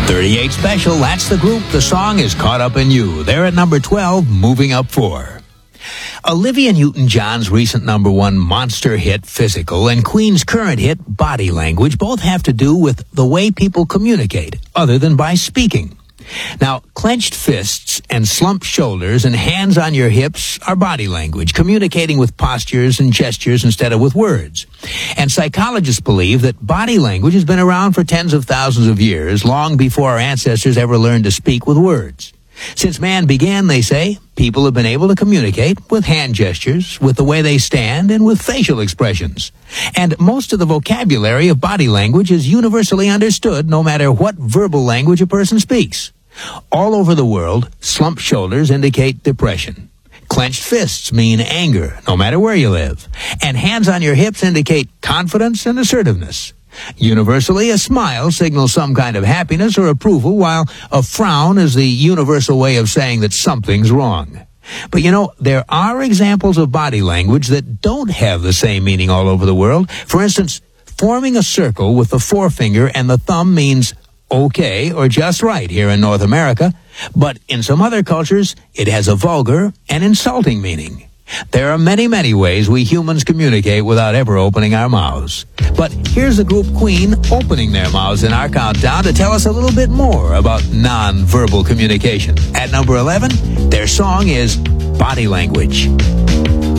38 Special, that's the group. The song is Caught Up in You. They're at number 12, moving up 4. Olivia Newton-John's recent number 1 monster hit, Physical, and Queen's current hit, Body Language, both have to do with the way people communicate, other than by speaking. Now, clenched fists and slumped shoulders and hands on your hips are body language, communicating with postures and gestures instead of with words. And psychologists believe that body language has been around for tens of thousands of years, long before our ancestors ever learned to speak with words. Since man began, they say, people have been able to communicate with hand gestures, with the way they stand, and with facial expressions. And most of the vocabulary of body language is universally understood, no matter what verbal language a person speaks. All over the world, slumped shoulders indicate depression. Clenched fists mean anger, no matter where you live. And hands on your hips indicate confidence and assertiveness. Universally, a smile signals some kind of happiness or approval, while a frown is the universal way of saying that something's wrong. But there are examples of body language that don't have the same meaning all over the world. For instance, forming a circle with the forefinger and the thumb means okay or just right here in North America, but in some other cultures, it has a vulgar and insulting meaning. There are many, many ways we humans communicate without ever opening our mouths. But here's the group Queen opening their mouths in our countdown to tell us a little bit more about non-verbal communication. At number 11, their song is Body Language.